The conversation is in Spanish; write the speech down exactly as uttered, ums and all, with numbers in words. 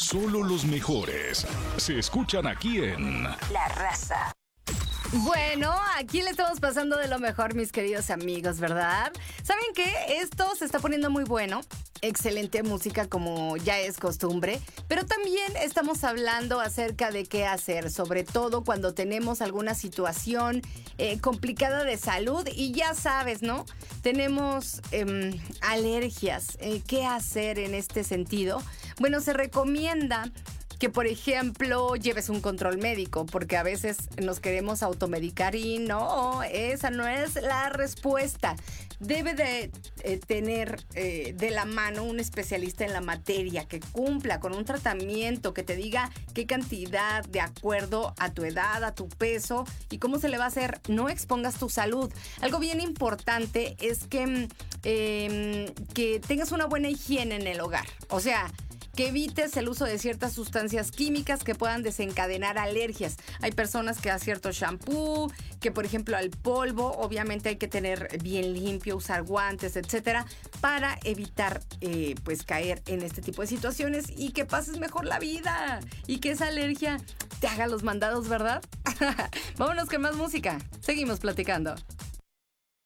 Solo los mejores se escuchan aquí en La Raza. Bueno, aquí le estamos pasando de lo mejor, mis queridos amigos, ¿verdad? ¿Saben qué? Esto se está poniendo muy bueno. Excelente música, como ya es costumbre, pero también estamos hablando acerca de qué hacer, sobre todo cuando tenemos alguna situación eh, complicada de salud y ya sabes, ¿no? Tenemos eh, alergias. Eh, ¿Qué hacer en este sentido? Bueno, se recomienda que, por ejemplo, lleves un control médico, porque a veces nos queremos automedicar y no, esa no es la respuesta. Debe de eh, tener eh, de la mano un especialista en la materia que cumpla con un tratamiento, que te diga qué cantidad de acuerdo a tu edad, a tu peso y cómo se le va a hacer. No expongas tu salud. Algo bien importante es que, eh, que tengas una buena higiene en el hogar. O sea, que evites el uso de ciertas sustancias químicas que puedan desencadenar alergias. Hay personas que a cierto shampoo, que por ejemplo al polvo, obviamente hay que tener bien limpio, usar guantes, etcétera, para evitar eh, pues caer en este tipo de situaciones y que pases mejor la vida y que esa alergia te haga los mandados, ¿verdad? Vámonos con más música. Seguimos platicando.